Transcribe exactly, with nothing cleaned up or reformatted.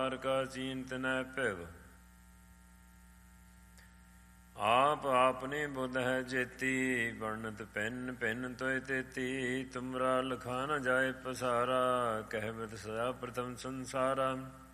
ਕਾ ਚੀਨ ਤਨੈ ਭਿਵ। ਆਪ ਆਪਨੇ ਬੁੱਧ ਹੈ ਜੇਤੀ, ਬਣਤ ਭਿੰਨ ਭਿੰਨ ਤੋਇ ਤੇਤੀ। ਤੁਮਰਾ ਲਖਾ ਨ ਜਾਏ ਪਸਾਰਾ, ਕਹਿਵਤ ਸਦਾ ਪ੍ਰਥਮ ਸੰਸਾਰਾ।